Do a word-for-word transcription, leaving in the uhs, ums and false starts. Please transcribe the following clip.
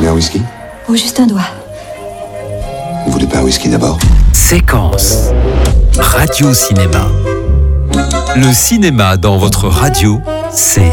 voulez un whisky? Oh, juste un doigt. Vous voulez pas un whisky d'abord? Séquence. Radio Cinéma. Le cinéma dans votre radio, c'est